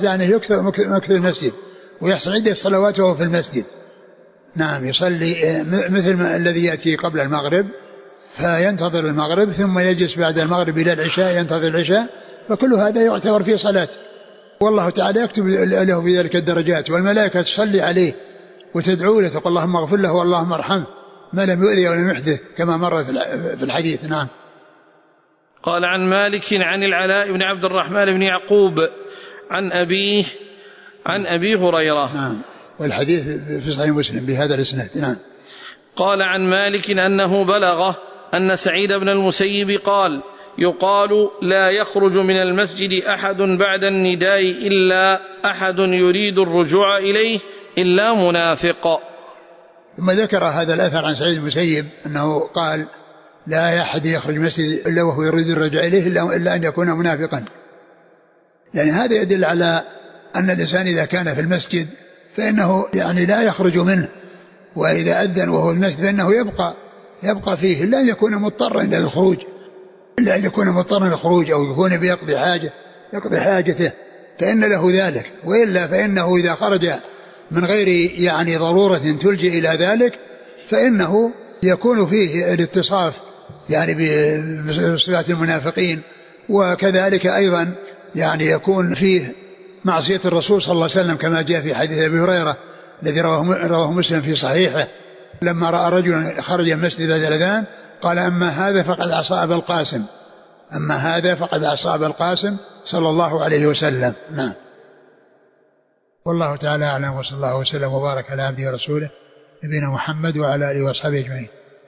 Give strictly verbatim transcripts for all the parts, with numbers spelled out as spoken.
يعني يكثر مكث المسجد ويحصل عنده الصلوات وهو في المسجد. نعم يصلي مثل الذي يأتي قبل المغرب فينتظر المغرب ثم يجلس بعد المغرب إلى العشاء ينتظر العشاء، فكل هذا يعتبر فيه صلاة، والله تعالى يكتب له بذلك الدرجات، والملائكة تصلي عليه وتدعو له تقول اللهم اغفر له واللهم ارحمه ما لم يؤذي ولم يحدث كما مر في الحديث. نعم. قال عن مالك عن العلاء بن عبد الرحمن بن يعقوب عن أبيه عن أبي هريرة. نعم. والحديث في صحيح مسلم بهذا الإسناد. نعم. قال عن مالك أنه بلغه أن سعيد بن المسيب قال يقال لا يخرج من المسجد أحد بعد النداء إلا أحد يريد الرجوع إليه إلا منافق. ثم ذكر هذا الأثر عن سعيد بن المسيب أنه قال لا أحد يخرج مسجد إلا وهو يريد الرجوع إليه إلا أن يكون منافقا. يعني هذا يدل على أن الإنسان إذا كان في المسجد فإنه يعني لا يخرج منه، وإذا أذن وهو المسجد فإنه يبقى يبقى فيه إلا أن يكون مضطرا إلى الخروج إلا أن يكون مضطرا للخروج أو يكون بيقضي حاجة يقضي حاجته فإن له ذلك، وإلا فإنه إذا خرج من غير يعني ضرورة تلجئ إلى ذلك فإنه يكون فيه الاتصاف يعني بصفات المنافقين، وكذلك أيضا يعني يكون فيه معصية الرسول صلى الله عليه وسلم كما جاء في حديث أبي هريرة الذي رواه مسلم في صحيحه لما رأى رجلا خرج المسجد بعد الأذان قال أما هذا فقد عصى أبا القاسم أما هذا فقد عصى أبا القاسم صلى الله عليه وسلم. نعم. والله تعالى أعلم، وصلى الله وسلم وبارك على عبده ورسوله نبينا محمد وعلى آله وأصحابه أجمعين.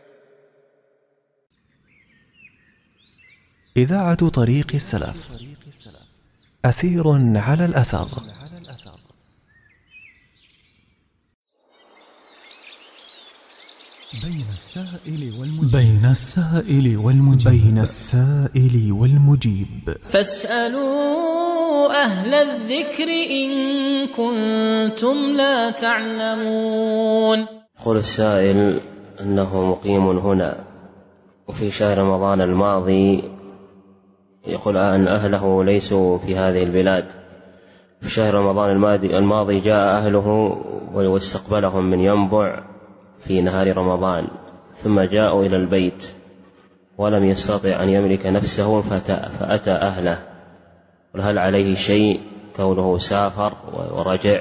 إذاعة طريق السلف أثير على الأثر. بين السائل والمجيب بين السائل والمجيب بين السائل والمجيب فاسألوا أهل الذكر إن كنتم لا تعلمون. يقول السائل أنه مقيم هنا وفي شهر رمضان الماضي يقول أن أهله ليسوا في هذه البلاد. في شهر رمضان الماضي جاء أهله واستقبلهم من ينبع في نهار رمضان ثم جاءوا إلى البيت ولم يستطع أن يملك نفسه فأتى أهله، وهل عليه شيء كونه سافر ورجع؟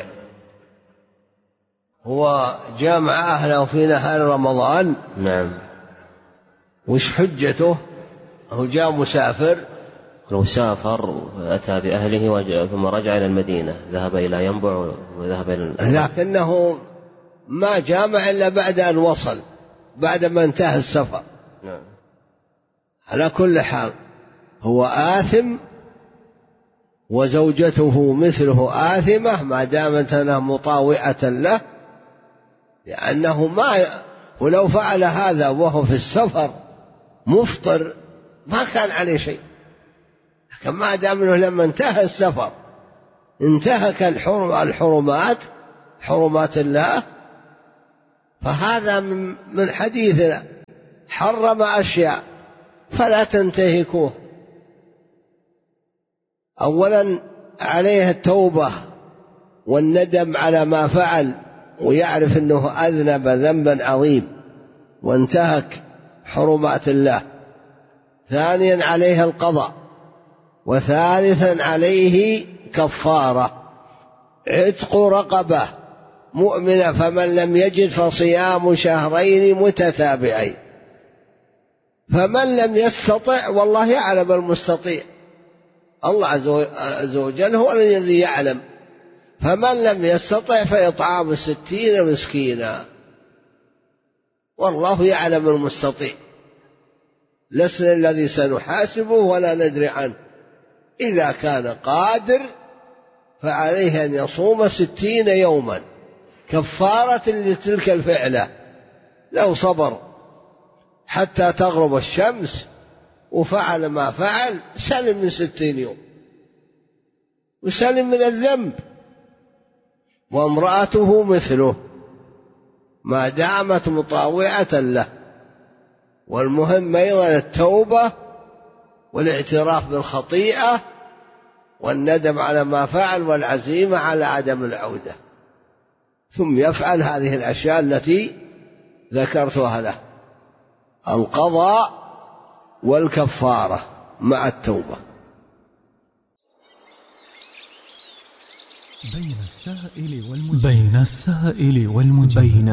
هو جامع أهله في نهار رمضان. نعم. وش حجته؟ هو جاء مسافر. لو سافر أتى بأهله ثم رجع إلى المدينة ذهب إلى ينبع وذهب إلى لكنه ما جامع إلا بعد أن وصل بعد ما انتهى السفر. نعم. على كل حال هو آثم وزوجته مثله آثمة ما دامت أنها مطاوعة له، لأنه ما ولو فعل هذا وهو في السفر مفطر ما كان عليه شيء، لكن ما دام أنه لما انتهى السفر انتهك الحرمات حرمات الله، فهذا من حديثنا حرم أشياء فلا تنتهكوه. أولا عليه التوبة والندم على ما فعل ويعرف أنه أذنب ذنبا عظيم وانتهك حرمات الله. ثانيا عليه القضاء. وثالثا عليه كفارة عتق رقبة مؤمنة فمن لم يجد فصيام شهرين متتابعين. فمن لم يستطع والله يعلم المستطيع، الله عز وجل هو الذي يعلم، فمن لم يستطع فإطعام ستين مسكينا والله يعلم المستطيع، لسنا الذي سنحاسبه ولا ندري عنه. إذا كان قادر فعليه أن يصوم ستين يوما كفارة لتلك الفعلة، لو صبر حتى تغرب الشمس وفعل ما فعل سلم من ستين يوم وسلم من الذنب. وامرأته مثله ما دامت مطاوعة له. والمهم أيضا التوبة والاعتراف بالخطيئة والندم على ما فعل والعزيمة على عدم العودة، ثم يفعل هذه الأشياء التي ذكرتها له: القضاء والكفارة مع التوبة. بين السائل والمجيب. بين السائل والمجيب.